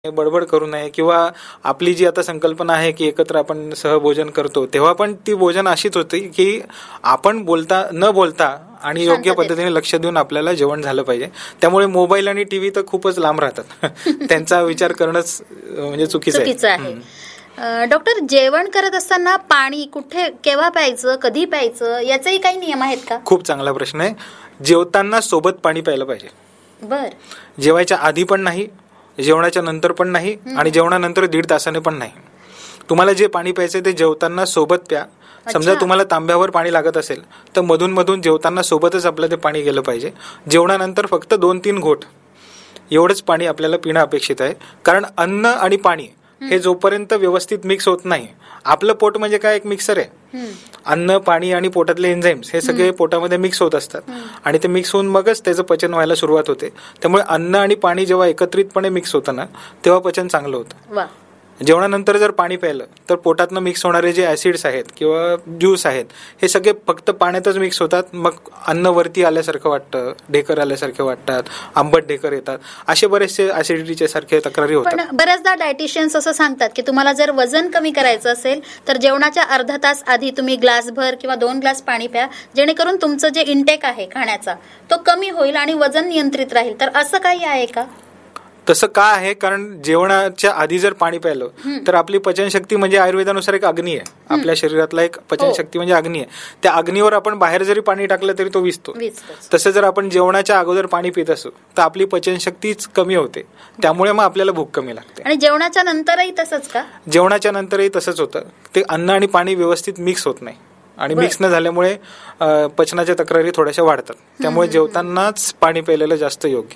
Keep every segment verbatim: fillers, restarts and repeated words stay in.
बडबड करू नये, किंवा आपली जी आता संकल्पना आहे की एकत्र आपण सहभोजन करतो, तेव्हा पण ती भोजन अशीच होती की आपण बोलता न बोलता आणि योग्य पद्धतीने लक्ष देऊन आपल्याला जेवण झालं पाहिजे. त्यामुळे मोबाईल आणि टीव्ही तर खूपच लांब राहतात. त्यांचा विचार करणंच म्हणजे चुकीचं आहे. डॉक्टर, जेवण करत असताना पाणी कुठे केव्हा प्यायचं, कधी प्यायचं, याचेही काही नियम आहेत का? खूप चांगला प्रश्न आहे. जेवताना सोबत पाणी प्यायला पाहिजे. बर. जेवायच्या आधी पण नाही, जेवणाच्या नंतर पण नाही, आणि जेवणानंतर दीड तासाने पण नाही. तुम्हाला जे पाणी प्यायचंय ते जेवताना सोबत प्या. समजा तुम्हाला तांब्यावर पाणी लागत असेल तर मधून मधून जेवताना सोबतच आपलं ते पाणी गेलं पाहिजे. जेवणानंतर फक्त दोन तीन घोट एवढंच पाणी आपल्याला पिणं अपेक्षित आहे. कारण अन्न आणि पाणी हे जोपर्यंत व्यवस्थित मिक्स होत नाही, आपलं पोट म्हणजे काय, एक मिक्सर आहे. अन्न, पाणी आणि पोटातले एन्झाईम्स हे सगळे पोटामध्ये मिक्स होत असतात, आणि ते मिक्स होऊन मगच त्याचं पचन व्हायला सुरुवात होते. त्यामुळे अन्न आणि पाणी जेव्हा एकत्रितपणे मिक्स होतं ना, तेव्हा पचन चांगलं होतं. जेवणानंतर जर पाणी प्यायलं तर पोटातनं मिक्स होणारे जे ऍसिड्स आहेत किंवा ज्यूस आहेत हे सगळे फक्त पाण्यातच मिक्स होतात. मग अन्न वरती आल्यासारखं वाटतं, ढेकर आल्यासारखे वाटतात, आंबट ढेकर येतात, असे बरेचसे ऍसिडिटीचे सारखे तक्रारी होतात. पण बऱ्याचदा डायटिशियन्स असं सांगतात की तुम्हाला जर वजन कमी करायचं असेल तर जेवणाच्या अर्धा तास आधी तुम्ही ग्लासभर किंवा दोन ग्लास पाणी प्या, जेणेकरून तुमचं जे इंटेक आहे खाण्याचा तो कमी होईल आणि वजन नियंत्रित राहील. तर असं काही आहे का? तसं का आहे, कारण जेवणाच्या आधी जर पाणी प्यायलं तर आपली पचनशक्ती म्हणजे आयुर्वेदानुसार एक अग्नी आहे. आपल्या शरीरातला एक पचनशक्ती म्हणजे अग्नी आहे. त्या अग्नीवर आपण बाहेर जरी पाणी टाकलं तरी तो विझतो. तसं जर आपण जेवणाच्या अगोदर पाणी पित असू तर आपली पचनशक्तीच कमी होते. त्यामुळे मग आपल्याला भूक कमी लागते. आणि जेवणाच्या नंतरही तसंच का? जेवणाच्या नंतरही तसंच होतं. ते अन्न आणि पाणी व्यवस्थित मिक्स होत नाही, आणि मिक्स न झाल्यामुळे पचनाच्या तक्रारी थोड्याशा वाढतात. त्यामुळे जेवतानाच पाणी प्यायलेलं जास्त योग्य.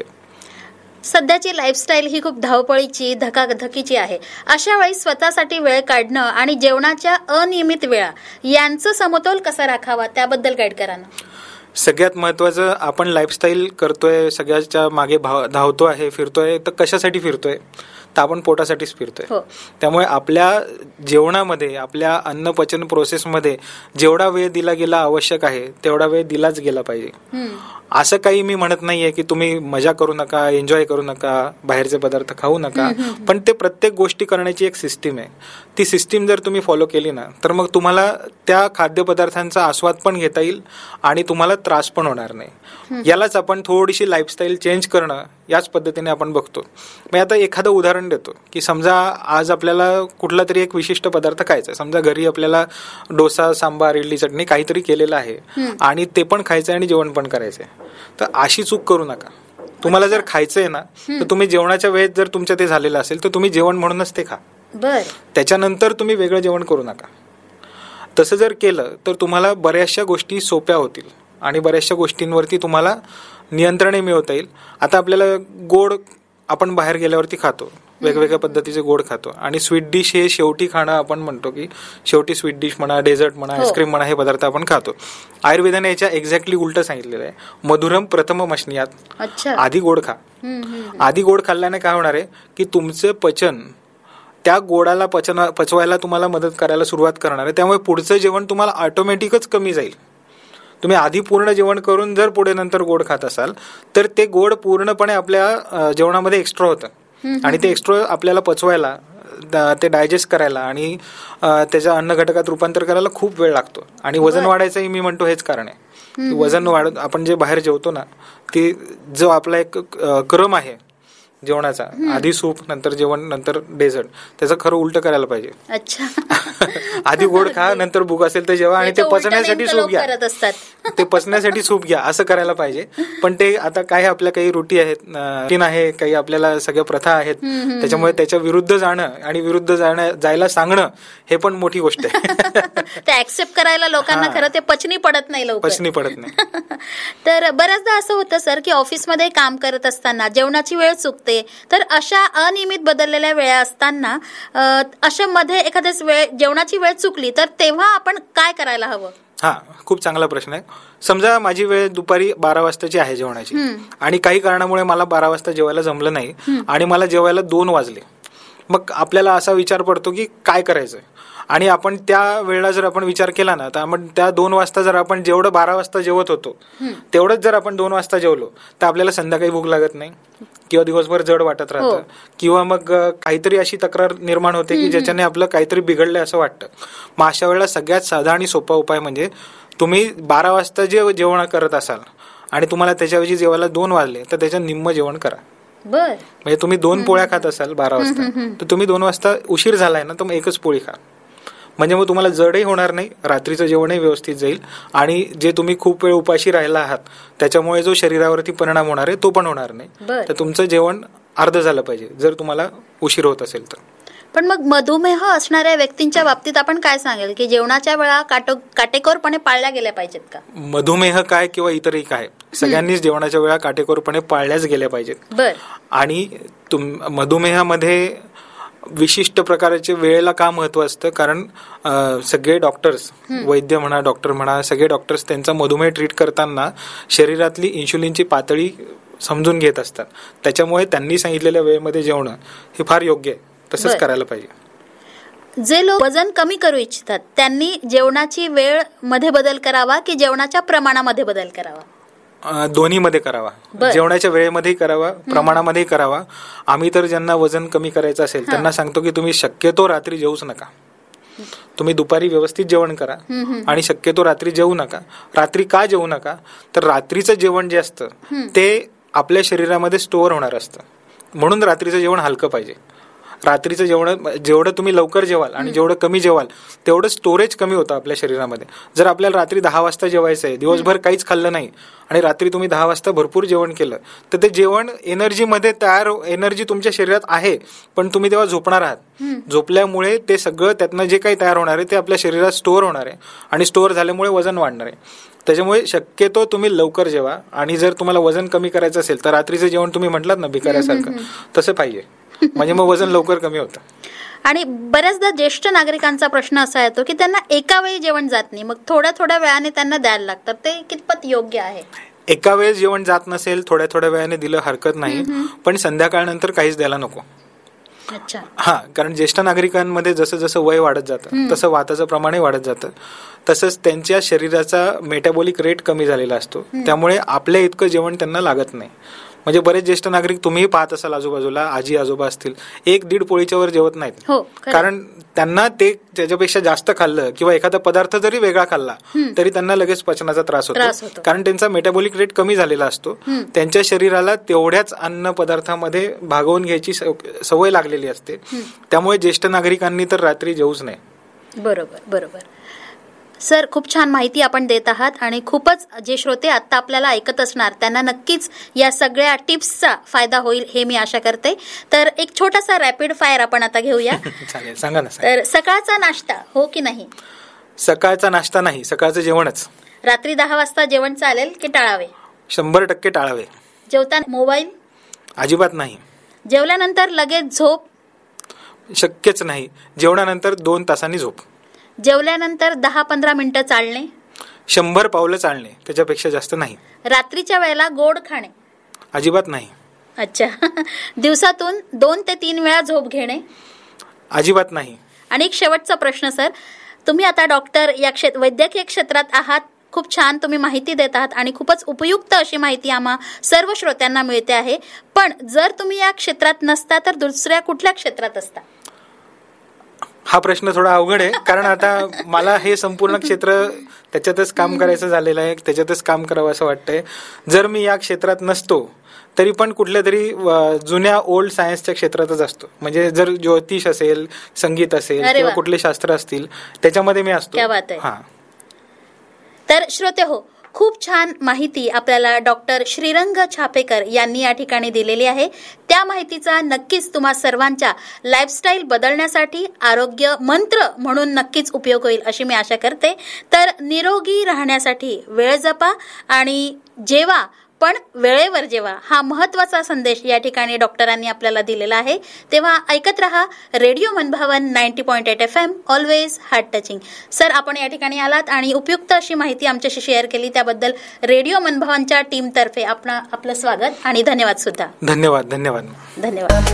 सध्याची लाईफस्टाईल ही खूप धावपळीची, धकाधकीची आहे. अशा वेळी स्वतःसाठी वेळ काढणं आणि जेवणाच्या अनियमित वेळा यांचं समतोल कसा राखावा, त्याबद्दल गाईड करा ना. सगळ्यात महत्वाचं, आपण लाईफस्टाईल करतोय, सगळ्याच्या मागे धावतो आहे, फिरतोय, तर कशासाठी फिरतोय? तर आपण पोटासाठीच फिरतोय. त्यामुळे आपल्या जेवणामध्ये, आपल्या अन्न पचन प्रोसेसमध्ये जेवढा वेळ दिला गेला आवश्यक आहे तेवढा वेळ दिलाच गेला पाहिजे. असं काही मी म्हणत नाहीये की तुम्ही मजा करू नका, एन्जॉय करू नका, बाहेरचे पदार्थ खाऊ नका, पण ते प्रत्येक गोष्टी करण्याची एक सिस्टीम आहे. ती सिस्टीम जर तुम्ही फॉलो केली ना तर मग तुम्हाला त्या खाद्यपदार्थांचा आस्वाद पण घेता येईल आणि तुम्हाला त्रास पण होणार नाही. यालाच आपण थोडीशी लाईफस्टाईल चेंज करणं याच पद्धतीने आपण बघतो. मी आता एखादं उदाहरण देतो की समजा आज आपल्याला कुठला तरी एक विशिष्ट पदार्थ खायचा. समजा घरी आपल्याला डोसा, सांबार, इडली, चटणी काहीतरी केलेलं आहे आणि ते पण खायचं आणि जेवण पण करायचंय. तर अशी चूक करू नका. तुम्हाला जर खायचंय ना तर तुम्ही जेवणाच्या वेळेत जर तुमच्या ते झालेलं असेल तर तुम्ही जेवण म्हणूनच ते खा. त्याच्यानंतर तुम्ही वेगळं जेवण करू नका. तसं जर केलं तर तुम्हाला बऱ्याचशा गोष्टी सोप्या होतील आणि बऱ्याचशा गोष्टींवरती तुम्हाला नियंत्रण मिळवता येईल. आता आपल्याला गोड आपण बाहेर गेल्यावरती खातो, वेगवेगळ्या पद्धतीचे गोड खातो, आणि स्वीट डिश हे शेवटी खाणं आपण म्हणतो की शेवटी स्वीट डिश म्हणा, डेझर्ट म्हणा, आईस्क्रीम म्हणा, हे पदार्थ आपण खातो. आयुर्वेदाने याच्या एक्झॅक्टली उलट सांगितलेलं आहे. मधुरम प्रथम मशनियात, आधी गोड खा. आधी गोड खाल्ल्याने काय होणार आहे की तुमचं पचन त्या गोडाला पचन पचवायला तुम्हाला मदत करायला सुरुवात करणार आहे. त्यामुळे पुढचं जेवण तुम्हाला ऑटोमॅटिकच कमी जाईल. तुम्ही आधी पूर्ण जेवण करून जर पुढे नंतर गोड खात असाल तर ते गोड पूर्णपणे आपल्या जेवणामध्ये एक्स्ट्रा होतं, आणि ते एक्स्ट्रा आपल्याला पचवायला, ते डायजेस्ट करायला आणि त्याच्या अन्न घटकात रूपांतर करायला खूप वेळ लागतो. आणि वजन वाढायचंही मी म्हणतो हेच कारण आहे. वजन वाढ आपण जे बाहेर जेवतो ना, ते जो आपला एक क्रम आहे जेवणाचा, आधी सूप, नंतर जेवण, नंतर डेझर्ट, त्याचं खरं उलट करायला पाहिजे. अच्छा. आधी गोड खा, नंतर भूक असेल तर जेवा, आणि ते पचण्यासाठी सूप घ्या. ते पचण्यासाठी सूप घ्या, असं करायला पाहिजे. पण ते आता काही आपल्या काही रुटी आहेत, रुटीन आहे, काही आपल्याला सगळ्या प्रथा आहेत, त्याच्यामुळे त्याच्या विरुद्ध जाणं आणि विरुद्ध जाणं जायला सांगणं हे पण मोठी गोष्ट आहे. ते ऍक्सेप्ट करायला लोकांना खरं ते पचनी पडत नाही, लवकर पचनी पडत नाही. तर बऱ्याचदा असं होतं सर की ऑफिसमध्ये काम करत असताना जेवणाची वेळ चुकते. तर अशा अनियमित बदललेल्या वेळा असताना अशा मध्ये एखाद्याच वेळ जेवणाची वेळ चुकली तर तेव्हा आपण काय करायला हवं? हा, खूप चांगला प्रश्न आहे. समजा माझी वेळ दुपारी बारा वाजताची आहे जेवणाची, आणि काही कारणामुळे मला बारा वाजता जेवायला जमलं नाही आणि मला जेवायला दोन वाजले. मग आपल्याला असा विचार पडतो की काय करायचं, आणि आपण त्या वेळेला जर आपण विचार केला ना तर आपण त्या दोन वाजता जर आपण जेवढं बारा वाजता जेवत होतो तेवढंच जर आपण दोन वाजता जेवलो तर आपल्याला संध्याकाळी भूक लागत नाही. किंवा दिवसभर जड वाटत राहतं, किंवा मग काहीतरी अशी तक्रार निर्माण होते की ज्याच्याने आपलं काहीतरी बिघडलंय असं वाटतं. मग अशा वेळेला सगळ्यात साधा आणि सोपा उपाय म्हणजे तुम्ही बारा वाजता जे जेवण करत असाल आणि तुम्हाला त्याच्याऐवजी जेवायला दोन वाजले तर त्याच्यात निम्म जेवण करा. बर, म्हणजे तुम्ही दोन पोळ्या खात असाल बारा वाजता, तर तुम्ही दोन वाजता उशीर झालाय ना, तर मग एकच पोळी खा. म्हणजे मग तुम्हाला जडही होणार नाही, रात्रीचं जेवणही व्यवस्थित जाईल, आणि जे तुम्ही खूप वेळ उपाशी राहिला आहात त्याच्यामुळे जो शरीरावरती परिणाम होणार आहे तो पण होणार नाही. तर तुमचं जेवण अर्ध झालं पाहिजे जर तुम्हाला उशीर होत असेल तर. पण मग मधुमेह असणाऱ्या व्यक्तींच्या बाबतीत आपण काय सांगेल की जेवणाच्या वेळा काटेकोरपणे पाळल्या गेल्या पाहिजेत का? मधुमेह काय किंवा इतरही काय, सगळ्यांनीच जेवणाच्या वेळा काटेकोरपणे पाळल्याच गेल्या पाहिजेत. बर. आणि मधुमेहामध्ये विशिष्ट प्रकारचे वेळेला का महत्व असतं, कारण सगळे डॉक्टर्स, वैद्य म्हणा, डॉक्टर म्हणा, सगळे डॉक्टर्स त्यांचा मधुमेह ट्रीट करताना शरीरातली इन्शुलिनची पातळी समजून घेत असतात. त्याच्यामुळे त्यांनी सांगितलेल्या वेळेमध्ये जेवणं हे फार योग्य आहे, तसंच करायला पाहिजे. जे लोक वजन कमी करू इच्छितात त्यांनी जेवणाची वेळ मध्ये बदल करावा की जेवणाच्या प्रमाणामध्ये बदल करावा? दोन्ही मध्ये करावा. जेवणाच्या वेळेमध्येही करावा, प्रमाणामध्येही करावा. आम्ही तर ज्यांना वजन कमी करायचं असेल त्यांना सांगतो की तुम्ही शक्यतो रात्री जेवूच नका. तुम्ही दुपारी व्यवस्थित जेवण करा आणि शक्यतो रात्री जेवू नका. रात्री का जेवू नका, तर रात्रीचं जेवण जे असतं ते आपल्या शरीरामध्ये स्टोअर होणार असतं, म्हणून रात्रीचं जेवण हलकं पाहिजे. रात्रीचं जेवण जेवढं तुम्ही लवकर जेवाल आणि जेवढं कमी जेवाल तेवढं स्टोरेज कमी होतं आपल्या शरीरामध्ये. जर आपल्याला रात्री दहा वाजता जेवायचं आहे, दिवसभर काहीच खाल्लं नाही आणि रात्री तुम्ही दहा वाजता भरपूर जेवण केलं, तर ते जेवण एनर्जीमध्ये तयार, एनर्जी तुमच्या शरीरात आहे, पण तुम्ही तेव्हा झोपणार आहात. झोपल्यामुळे ते सगळं त्यातनं जे काही तयार होणार आहे ते आपल्या शरीरात स्टोअर होणार आहे आणि स्टोअर झाल्यामुळे वजन वाढणार आहे. त्याच्यामुळे शक्यतो तुम्ही लवकर जेवा. आणि जर तुम्हाला वजन कमी करायचं असेल तर रात्रीचं जेवण तुम्ही म्हटलात ना भिकाऱ्यासारखं, तसं पाहिजे, म्हणजे मग वजन लवकर कमी होतं. आणि बऱ्याचदा ज्येष्ठ नागरिकांचा प्रश्न असा येतो की त्यांना एका वेळी जेवण जात नाही, मग थोड्या थोड्या वेळाने त्यांना द्यायला लागतं, ते कितपत योग्य आहे? एका वेळेस जेवण जात नसेल, थोड्या थोड्या वेळाने दिलं हरकत नाही, पण संध्याकाळनंतर काहीच द्यायला नको. अच्छा. हा, कारण ज्येष्ठ नागरिकांमध्ये जसं जसं वय वाढत जातं तसं वाताचं प्रमाणही वाढत जातं, तसंच त्यांच्या शरीराचा मेटाबॉलिक रेट कमी झालेला असतो, त्यामुळे आपल्या इतकं जेवण त्यांना लागत नाही. म्हणजे बरेच ज्येष्ठ नागरिक तुम्ही पाहत असाल आजूबाजूला, आजी आजोबा असतील, एक दीड पोळीच्या वर जेवत नाहीत, कारण त्यांना ते त्याच्यापेक्षा जास्त खाल्लं किंवा एखादा पदार्थ जरी वेगळा खाल्ला तरी त्यांना लगेच पचनाचा त्रास होतो, कारण त्यांचा मेटाबॉलिक रेट कमी झालेला असतो. त्यांच्या शरीराला तेवढ्याच अन्न पदार्थामध्ये भागवून घ्यायची सवय लागलेली असते. त्यामुळे ज्येष्ठ नागरिकांनी तर रात्री जेवूच नाही. बरोबर बरोबर. सर, खूप छान माहिती आपण देत आहात आणि खूपच जे श्रोते आता आपल्याला ऐकत असणार त्यांना नक्कीच या सगळ्या टिप्सचा फायदा होईल हे मी आशा करते. तर एक छोटासा रॅपिड फायर आपण आता घेऊया. चालेल, सांगा ना. तर सकाळचा नाश्ता हो की नाही? सकाळचा नाश्ता नाही, सकाळचं जेवणच. रात्री दहा वाजता जेवण चालेल की टाळावे? शंभर टक्के टाळावे. जेवताना मोबाईल? अजिबात नाही. जेवल्यानंतर लगेच झोप? शक्यच नाही. जेवणानंतर दोन तासांनी झोप. जेवल्यानंतर दहा पंधरा मिनिटं चालणे? शंभर पावलं चालणे, त्याच्यापेक्षा जास्त नाही. रात्रीच्या वेळेला गोड खाणे? अजिबात नाही. अच्छा. दिवसातून दोन ते तीन वेळा झोप घेणे? अजिबात नाही. आणि एक शेवटचा प्रश्न सर, तुम्ही आता डॉक्टर या क्षेत्र वैद्यकीय क्षेत्रात आहात, खूप छान तुम्ही माहिती देत आहात आणि खूपच उपयुक्त अशी माहिती आम्हा सर्व श्रोत्यांना मिळते आहे, पण जर तुम्ही या क्षेत्रात नसता तर दुसऱ्या कुठल्या क्षेत्रात असता? हा प्रश्न थोडा अवघड आहे, कारण आता मला हे संपूर्ण क्षेत्र त्याच्यातच काम करायचं झालेलं आहे, त्याच्यातच काम करावं असं वाटतंय. जर मी या क्षेत्रात नसतो तरी पण कुठल्या तरी जुन्या ओल्ड सायन्सच्या क्षेत्रातच असतो. म्हणजे जर ज्योतिष असेल, संगीत असेल किंवा कुठले शास्त्र असतील त्याच्यामध्ये मी असतो. हा. तर श्रोते हो, खूप छान माहिती आपल्याला डॉक्टर श्रीरंग छापेकर यांनी या ठिकाणी दिलेली आहे. त्या माहितीचा नक्कीच तुम्हा सर्वांच्या लाईफस्टाईल बदलण्यासाठी आरोग्य मंत्र म्हणून नक्कीच उपयोग होईल अशी मी आशा करते. तर निरोगी राहण्यासाठी वेळ जपा आणि जेवा, पण वेळेवर जेवा, हा महत्वाचा संदेश या ठिकाणी डॉक्टरांनी आपल्याला दिलेला आहे. तेव्हा ऐकत रहा रेडिओ मनभावन ninety point eight F M, always heart touching. Sir, आपण या ठिकाणी आलात आणि उपयुक्त अशी माहिती आमच्याशी शेअर केली, त्याबद्दल रेडिओ मनभावनच्या टीम तर्फे आपण आपलं स्वागत आणि धन्यवाद सुद्धा. धन्यवाद. धन्यवाद. धन्यवाद.